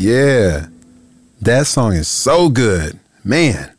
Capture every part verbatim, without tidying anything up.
Yeah. That song is so good. Man.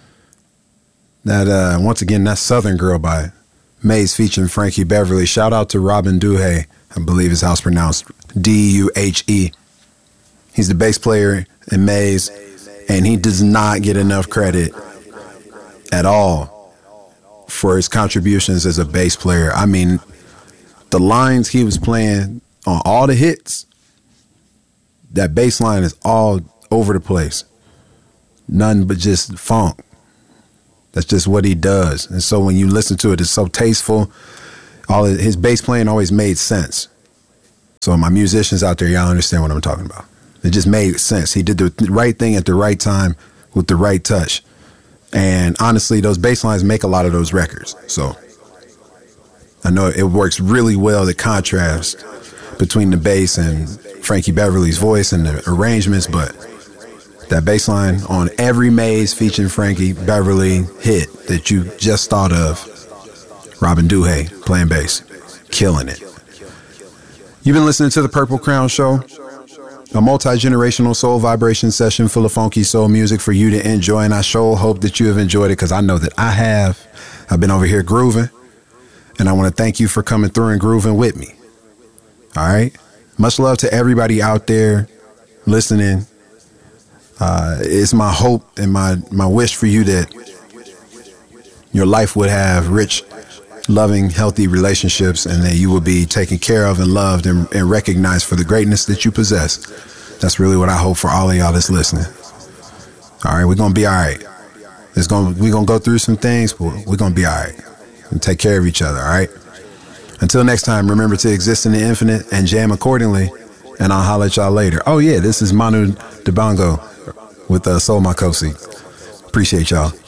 That, uh, once again, that's Southern Girl by Maze featuring Frankie Beverly. Shout out to Robin Duhe. I believe his house pronounced D U H E. He's the bass player in Maze, and he does not get enough credit at all for his contributions as a bass player. I mean, the lines he was playing on all the hits, that bass line is all over the place. None but just funk. That's just what he does. And so when you listen to it, it's so tasteful. All of his bass playing always made sense. So my musicians out there, y'all understand what I'm talking about. It just made sense. He did the right thing at the right time with the right touch. And honestly, those bass lines make a lot of those records. So I know it works really well, the contrast between the bass and Frankie Beverly's voice and the arrangements, but that bass line on every Maze featuring Frankie Beverly hit that you just thought of, Robin Duhe playing bass, killing it. You've been listening to the Purple Crown Show, a multi-generational soul vibration session full of funky soul music for you to enjoy, and I sure hope that you have enjoyed it, because I know that I have. I've been over here grooving, and I want to thank you for coming through and grooving with me. All right? Much love to everybody out there listening. Uh, it's my hope and my, my wish for you that your life would have rich, loving, healthy relationships, and that you will be taken care of and loved and, and recognized for the greatness that you possess. That's really what I hope for all of y'all that's listening. All right, we're going to be all right. It's going, we're going to go through some things, but we're going to be all right. And take care of each other, all right? Until next time, remember to exist in the infinite and jam accordingly, and I'll holler at y'all later. Oh, yeah, this is Manu Dibango with uh, Soul Makosi. Appreciate y'all.